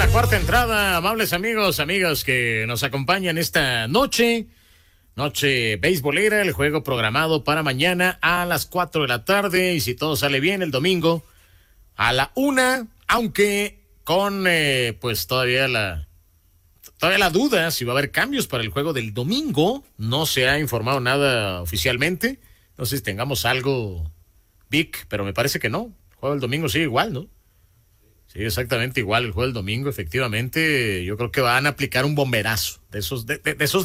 la cuarta entrada, amables amigos, amigas que nos acompañan esta noche beisbolera, el juego programado para mañana a las 4 de la tarde y si todo sale bien el domingo a la 1, aunque con pues todavía la duda si va a haber cambios para el juego del domingo. No se ha informado nada oficialmente, no sé si tengamos algo, Vic, pero me parece que no. El juego del domingo sigue igual, ¿no? Sí, exactamente igual el juego del domingo, efectivamente. Yo creo que van a aplicar un bomberazo de esos